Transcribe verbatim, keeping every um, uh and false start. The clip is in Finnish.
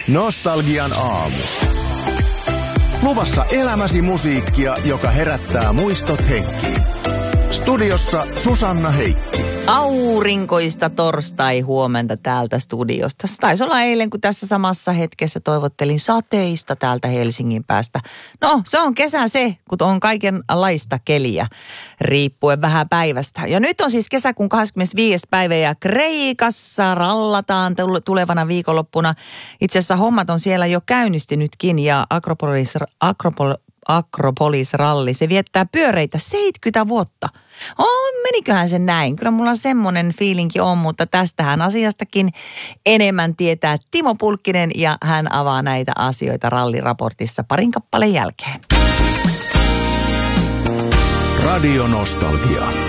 Nostalgian aamu. Luvassa elämäsi musiikkia, joka herättää muistot henkiin. Studiossa Susanna Heikki. Aurinkoista torstai-huomenta täältä studiosta. Se taisi olla eilen, kun tässä samassa hetkessä toivottelin sateista täältä Helsingin päästä. No, se on kesä se, kun on kaikenlaista keliä, riippuen vähän päivästä. Ja nyt on siis kesäkuun kahdeskymmenesviides päivä ja Kreikassa rallataan tulevana viikonloppuna. Itse asiassa hommat on siellä jo käynnistynytkin ja Akropolis, Akropol, Akropolis-ralli, se viettää pyöreitä seitsemänkymmentä vuotta. Oh, meniköhän se näin? Kyllä mulla semmoinen fiilinki on, mutta tästähän asiastakin enemmän tietää Timo Pulkkinen ja hän avaa näitä asioita ralliraportissa parin kappaleen jälkeen. Radio Nostalgia.